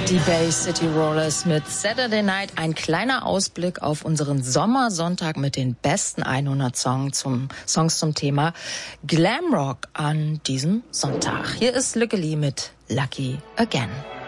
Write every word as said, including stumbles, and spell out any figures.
Die Bay City Rollers mit Saturday Night, ein kleiner Ausblick auf unseren Sommersonntag mit den besten hundert Songs zum, Songs zum Thema Glamrock an diesem Sonntag. Hier ist Lückeli mit Lucky Again.